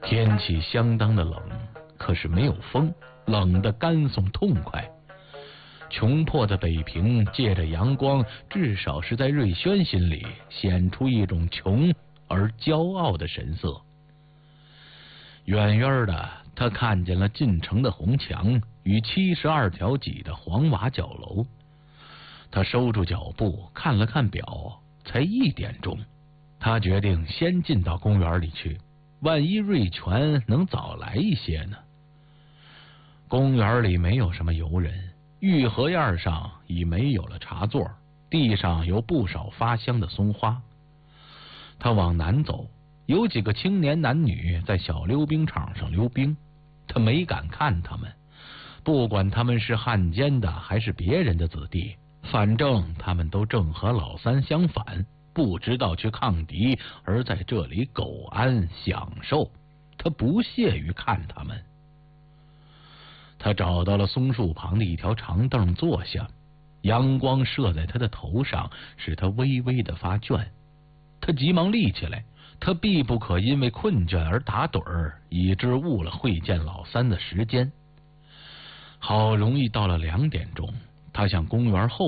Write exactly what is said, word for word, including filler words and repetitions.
天气相当的冷，可是没有风，冷得干松痛快。穷迫的北平借着阳光，至少是在瑞轩心里显出一种穷而骄傲的神色。远远的，他看见了进城的红墙与七十二条脊的黄瓦角楼。他收住脚步，看了看表，才一点钟。他决定先进到公园里去，万一瑞全能早来一些呢？公园里没有什么游人，御河沿上已没有了茶座，地上有不少发香的松花。他往南走，有几个青年男女在小溜冰场上溜冰，他没敢看他们，不管他们是汉奸的还是别人的子弟，反正他们都正和老三相反，不知道去抗敌，而在这里苟安享受。他不屑于看他们。他找到了松树旁的一条长凳坐下，阳光射在他的头上，使他微微的发倦。他急忙立起来，他必不可因为困倦而打盹儿，以致误了会见老三的时间。好容易到了两点钟，他向公园后